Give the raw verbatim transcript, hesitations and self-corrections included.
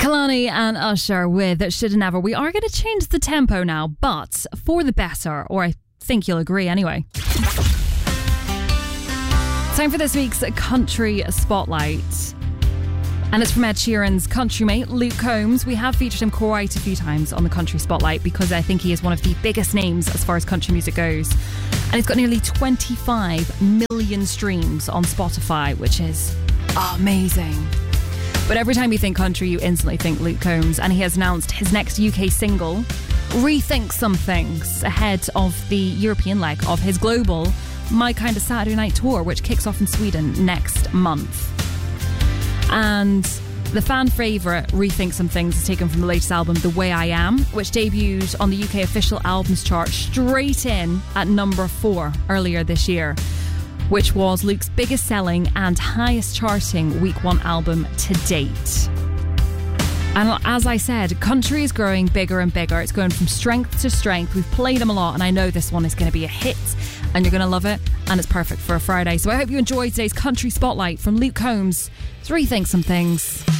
Kalani and Usher with Shoulda Never. We are going to change the tempo now, but for the better, or I think you'll agree anyway. Time for this week's Country Spotlight. And it's from Ed Sheeran's country mate, Luke Combs. We have featured him quite a few times on the Country Spotlight because I think he is one of the biggest names as far as country music goes. And he's got nearly twenty-five million streams on Spotify, which is amazing. But every time you think country, you instantly think Luke Combs. And he has announced his next U K single, Rethink Some Things, ahead of the European leg of his global My Kind of Saturday Night tour, which kicks off in Sweden next month. And the fan favourite Rethink Some Things is taken from the latest album The Way I Am, which debuted on the U K official albums chart straight in at number four earlier this year, which was Luke's biggest selling and highest charting week one album to date. And as I said, country is growing bigger and bigger. It's going from strength to strength. We've played them a lot, and I know this one is going to be a hit, and you're going to love it, and it's perfect for a Friday. So I hope you enjoyed today's Country Spotlight from Luke Combs. Rethink Some Things.